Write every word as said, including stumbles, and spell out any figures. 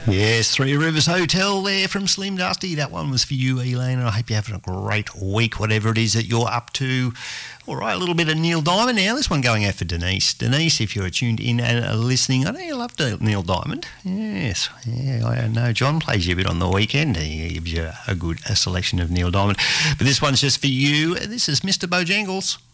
Yes, Three Rivers Hotel there from Slim Dusty. That one was for you, Elaine, and I hope you're having a great week, whatever it is that you're up to. All right, a little bit of Neil Diamond now. This one going out for Denise. Denise, if you're tuned in and are listening, I know you love Neil Diamond. Yes, yeah, I know John plays you a bit on the weekend. He gives you a good a selection of Neil Diamond. But this one's just for you. This is Mister Bojangles.